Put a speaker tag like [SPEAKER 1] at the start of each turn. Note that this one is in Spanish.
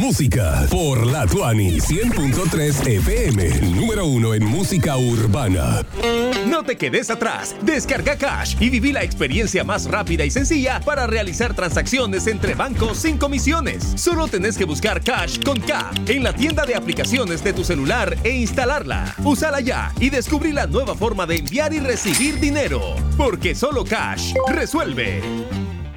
[SPEAKER 1] música por La Tuani 100.3 FM, número 1 en música urbana.
[SPEAKER 2] No te quedes atrás. Descarga Cash y viví la experiencia más rápida y sencilla para realizar transacciones entre bancos sin comisiones. Solo tenés que buscar Cash con K en la tienda de aplicaciones de tu celular e instalarla. Úsala ya y descubrí la nueva forma de enviar y recibir dinero. Porque solo Cash resuelve.